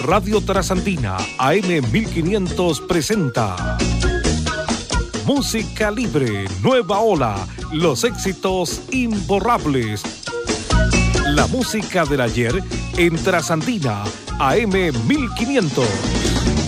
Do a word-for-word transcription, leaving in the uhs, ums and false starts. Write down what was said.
Radio Trasandina A M mil quinientos presenta Música Libre, Nueva Ola, los éxitos imborrables. La música del ayer en Trasandina A M mil quinientos.